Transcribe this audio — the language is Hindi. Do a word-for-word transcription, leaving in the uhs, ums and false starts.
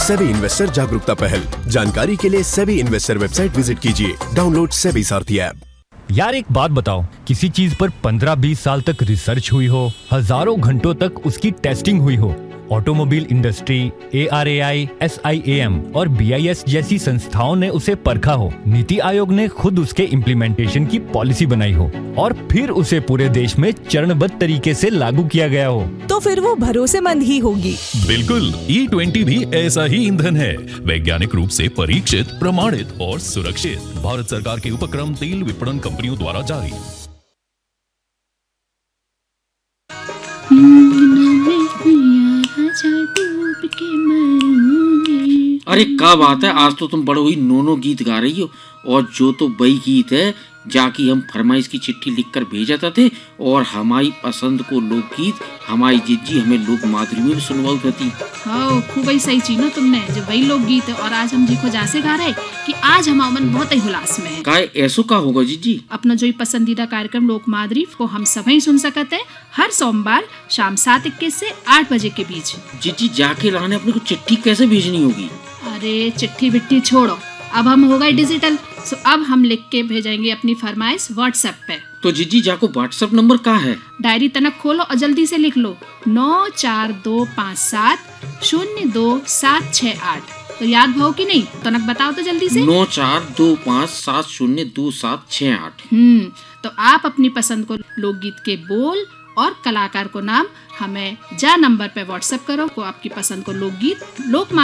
सेबी इन्वेस्टर जागरूकता पहल। जानकारी के लिए सेबी इन्वेस्टर वेबसाइट विजिट कीजिए। डाउनलोड सेबी सारथी ऐप। यार एक बात बताओ, किसी चीज पर पंद्रह बीस साल तक रिसर्च हुई हो, हजारों घंटों तक उसकी टेस्टिंग हुई हो, automobile industry, A R A I, S I A M और बी आई एस जैसी संस्थाओं ने उसे परखा हो, नीति आयोग ने खुद उसके इम्प्लीमेंटेशन की पॉलिसी बनाई हो और फिर उसे पूरे देश में चरणबद्ध तरीके से लागू किया गया हो, तो फिर वो भरोसेमंद ही होगी। बिल्कुल, ई ट्वेंटी भी ऐसा ही ईंधन है, वैज्ञानिक रूप से परीक्षित, प्रमाणित और सुरक्षित। भारत सरकार के उपक्रम तेल विपणन कंपनियों द्वारा जारी। अरे क्या बात है, आज तो तुम बड़ो ही नोनो गीत गा रही हो। और जो तो वही गीत है जाकि हम फरमाइश की चिट्ठी लिखकर भेजते थे, और हमारी पसंद को लोकगीत हमारी जिज्जी हमें लोक माधुरी में भी सुनवाई करती। हाँ, खूब ही सही चीज ना तुमने, जो वही लोकगीत है। और आज हम जी को जासे गा रहे कि आज हमारा मन बहुत ही हुलास में है। काय ऐसो का होगा जिज्जी? अपना जो पसंदीदा कार्यक्रम लोक माधुरी को हम सभी सुन सकते हैं हर सोमवार शाम सात इक्कीस से आठ बजे के बीच। जिज्जी जाके लाने अपने को चिट्ठी कैसे भेजनी होगी? अरे चिट्ठी बिट्ठी छोड़ो, अब हम हो गए डिजिटल, सो अब हम लिख के भेजेंगे अपनी फरमाइश व्हाट्सएप पे। तो जिज्जी जाको व्हाट्सएप नंबर का है? डायरी तनक खोलो और जल्दी से लिख लो नौ चार दो पाँच सात शून्य दो सात छः आठ। तो याद भाव की नहीं, तनक बताओ तो जल्दी से। नौ चार दो पाँच सात शून्य दो सात छः आठ। हम्म तो आप अपनी पसंद को लोकगीत के बोल और कलाकार को नाम हमें जा नंबर पे व्हाट्सएप करो को आपकी पसंद को लोकगीत लोक